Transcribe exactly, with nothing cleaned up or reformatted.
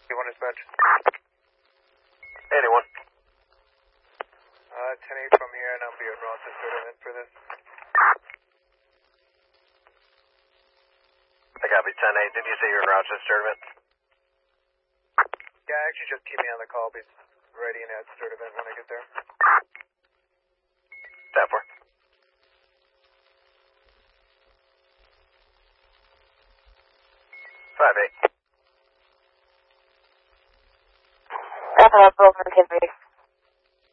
Anyone dispatch? Anyone. Uh, ten eight from here, and I'll be in Rochester to in for this. I copy ten eight. Did you say you're in Rochester event? Yeah, actually just keep me on the call. Be ready and at start event when I get there. ten four. five eight. Wrap it up, over, Kid